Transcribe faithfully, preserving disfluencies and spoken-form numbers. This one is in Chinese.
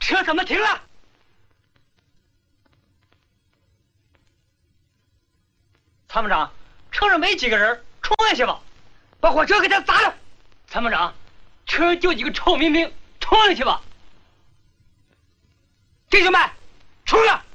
车怎么停了？参谋长，车上没几个人，冲下去吧，把火车给他砸了。参谋长，车上就几个臭民兵，冲下去吧。弟兄们，冲了！